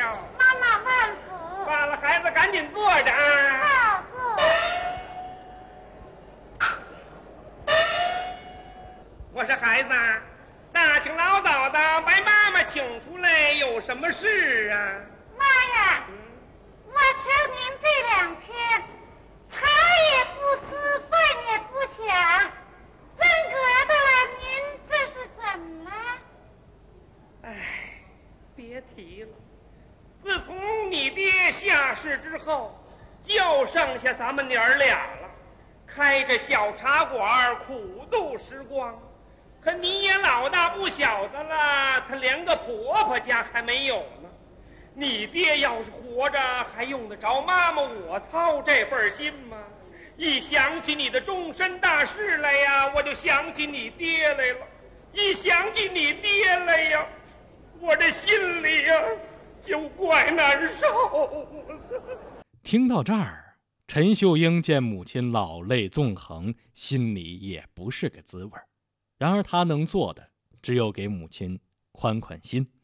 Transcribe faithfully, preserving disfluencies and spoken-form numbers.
了。 妈妈慢福。 罢了，孩子赶紧坐着啊。 好，坐。 我说孩子，大清老早的把妈妈请出来，有什么事啊？ 妈呀， 嗯， 我瞧您这两天茶也不思，饭也不想，真格的，您这是怎么了？ 唉，别提了。自从你爹下世之后，就剩下咱们娘儿俩了，开着小茶馆，苦度时光。可你也老大不小的了，他连个婆婆家还没有呢。你爹要是活着，还用得着妈妈我操这份心吗？一想起你的终身大事来呀，我就想起你爹来了；一想起你爹来呀，我这心里呀就怪难受。 听到这儿，陈秀英见母亲老泪纵横，心里也不是个滋味。然而他能做的只有给母亲宽宽心。